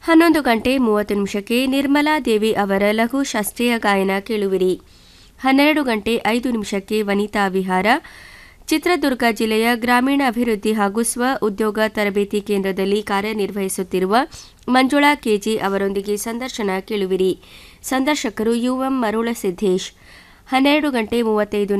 11:30 ನಿರ್ಮಲಾ ದೇವಿ ಅವರ ಲಘು ಶಾಸ್ತ್ರೀಯ ಗಾಯನ ಕೇಳುವಿರಿ. 12:05 ವನಿತಾ ವಿಹಾರ. ಚಿತ್ರದುರ್ಗ ಜಿಲ್ಲೆಯ ಗ್ರಾಮೀಣಾಭಿವೃದ್ಧಿ ಹಾಗೂ ಸ್ವ ಉದ್ಯೋಗ ತರಬೇತಿ ಕೇಂದ್ರದಲ್ಲಿ ಕಾರ್ಯನಿರ್ವಹಿಸುತ್ತಿರುವ ಮಂಜುಳಾ ಕೆಜಿ ಅವರೊಂದಿಗೆ ಸಂದರ್ಶನ ಕೇಳುವಿರಿ. ಸಂದರ್ಶಕರು ಯುಎಂ ಮರುಳಸಿದ್ದೇಶ್. 12:35